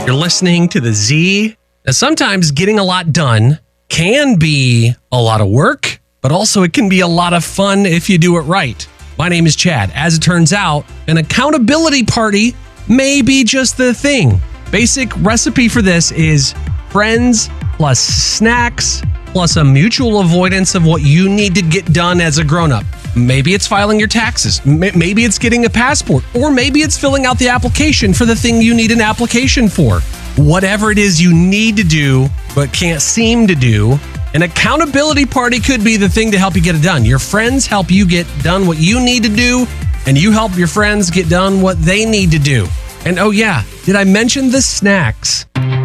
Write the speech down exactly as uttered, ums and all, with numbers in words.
You're listening to the Z. Now, sometimes getting a lot done can be a lot of work, but also it can be a lot of fun if you do it right. My name is Chad. As it turns out, an accountability party may be just the thing. Basic recipe for this is friends plus snacks plus a mutual avoidance of what you need to get done as a grown-up. Maybe it's filing your taxes. Maybe it's getting a passport. Or maybe it's filling out the application for the thing you need an application for. Whatever it is you need to do but can't seem to do, an accountability party could be the thing to help you get it done. Your friends help you get done what you need to do, and you help your friends get done what they need to do. And oh yeah, did I mention the snacks?